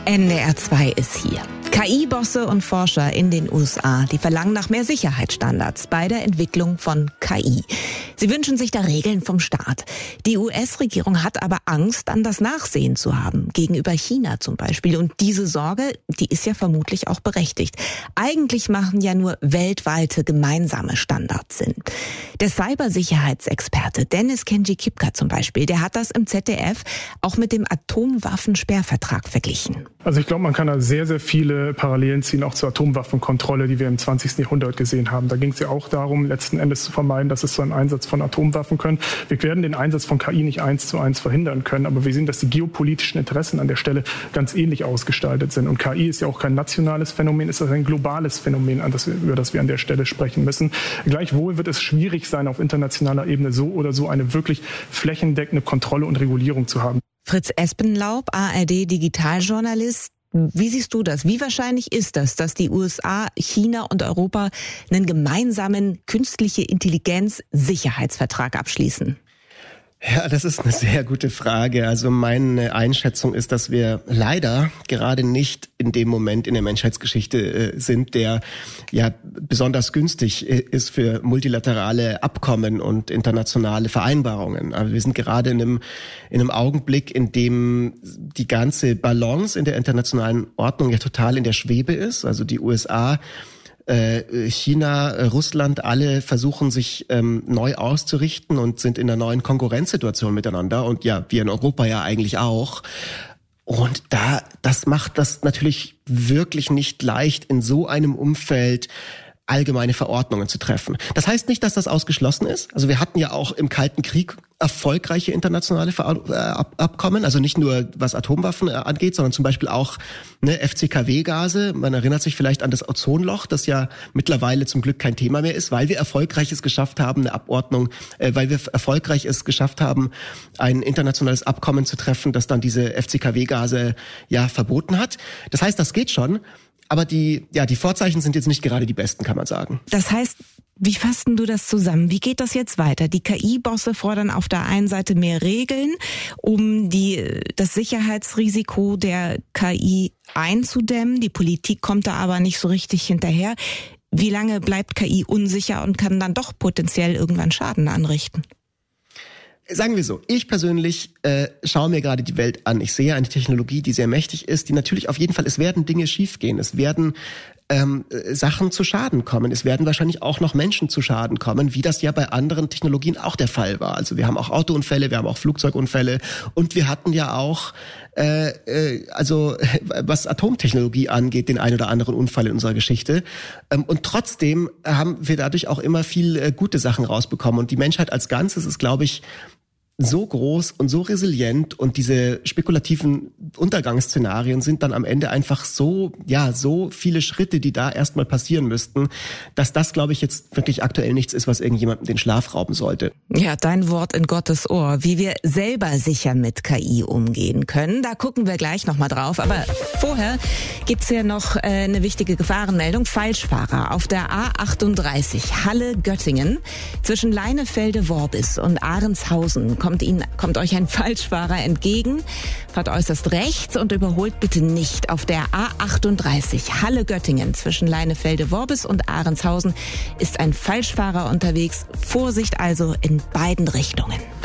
NDR 2 ist hier. KI-Bosse und Forscher in den USA, die verlangen nach mehr Sicherheitsstandards bei der Entwicklung von KI. Sie wünschen sich da Regeln vom Staat. Die US-Regierung hat aber Angst, dann das Nachsehen zu haben, gegenüber China zum Beispiel. Und diese Sorge, die ist ja vermutlich auch berechtigt. Eigentlich machen ja nur weltweite gemeinsame Standards Sinn. Der Cybersicherheitsexperte Dennis Kenji-Kipka zum Beispiel, der hat das im ZDF auch mit dem Atomwaffensperrvertrag verglichen. Also ich glaube, man kann da sehr, sehr viele Parallelen ziehen, auch zur Atomwaffenkontrolle, die wir im 20. Jahrhundert gesehen haben. Da ging es ja auch darum, letzten Endes zu vermeiden, dass es zu einem Einsatz von Atomwaffen kommt. Wir werden den Einsatz von KI nicht 1:1 verhindern können, aber wir sehen, dass die geopolitischen Interessen an der Stelle ganz ähnlich ausgestaltet sind. Und KI ist ja auch kein nationales Phänomen, ist ein globales Phänomen, über das wir an der Stelle sprechen müssen. Gleichwohl wird es schwierig sein, auf internationaler Ebene so oder so eine wirklich flächendeckende Kontrolle und Regulierung zu haben. Fritz Espenlaub, ARD-Digitaljournalist. Wie siehst du das? Wie wahrscheinlich ist das, dass die USA, China und Europa einen gemeinsamen künstliche Intelligenz-Sicherheitsvertrag abschließen? Ja, das ist eine sehr gute Frage. Also meine Einschätzung ist, dass wir leider gerade nicht in dem Moment in der Menschheitsgeschichte sind, der ja besonders günstig ist für multilaterale Abkommen und internationale Vereinbarungen. Aber wir sind gerade in einem Augenblick, in dem die ganze Balance in der internationalen Ordnung ja total in der Schwebe ist. Also die USA, China, Russland, alle versuchen sich neu auszurichten und sind in einer neuen Konkurrenzsituation miteinander und ja, wir in Europa ja eigentlich auch. Und das macht das natürlich wirklich nicht leicht, in so einem Umfeld allgemeine Verordnungen zu treffen. Das heißt nicht, dass das ausgeschlossen ist. Also wir hatten ja auch im Kalten Krieg erfolgreiche internationale Abkommen, also nicht nur was Atomwaffen angeht, sondern zum Beispiel auch FCKW-Gase. Man erinnert sich vielleicht an das Ozonloch, das ja mittlerweile zum Glück kein Thema mehr ist, weil wir erfolgreich es geschafft haben, eine Abordnung, weil wir erfolgreich es geschafft haben, ein internationales Abkommen zu treffen, das dann diese FCKW-Gase ja verboten hat. Das heißt, das geht schon. Aber die Vorzeichen sind jetzt nicht gerade die besten, kann man sagen. Das heißt, wie fasst du das zusammen? Wie geht das jetzt weiter? Die KI-Bosse fordern auf der einen Seite mehr Regeln, um das Sicherheitsrisiko der KI einzudämmen. Die Politik kommt da aber nicht so richtig hinterher. Wie lange bleibt KI unsicher und kann dann doch potenziell irgendwann Schaden anrichten? Sagen wir so, ich persönlich schaue mir gerade die Welt an. Ich sehe eine Technologie, die sehr mächtig ist, die natürlich auf jeden Fall, es werden Dinge schiefgehen, es werden Sachen zu Schaden kommen, es werden wahrscheinlich auch noch Menschen zu Schaden kommen, wie das ja bei anderen Technologien auch der Fall war. Also wir haben auch Autounfälle, wir haben auch Flugzeugunfälle und wir hatten ja auch, also was Atomtechnologie angeht, den ein oder anderen Unfall in unserer Geschichte. Und trotzdem haben wir dadurch auch immer viel gute Sachen rausbekommen. Und die Menschheit als Ganzes ist, glaube ich, so groß und so resilient und diese spekulativen Untergangsszenarien sind dann am Ende einfach so viele Schritte, die da erstmal passieren müssten, dass das, glaube ich, jetzt wirklich aktuell nichts ist, was irgendjemandem den Schlaf rauben sollte. Ja, dein Wort in Gottes Ohr. Wie wir selber sicher mit KI umgehen können, da gucken wir gleich nochmal drauf. Aber vorher gibt's ja noch eine wichtige Gefahrenmeldung. Falschfahrer auf der A38 Halle-Göttingen zwischen Leinefelde-Worbis und Ahrenshausen kommt euch ein Falschfahrer entgegen, fahrt äußerst rechts und überholt bitte nicht. Auf der A38 Halle-Göttingen zwischen Leinefelde-Worbis und Ahrenshausen ist ein Falschfahrer unterwegs. Vorsicht also in beiden Richtungen.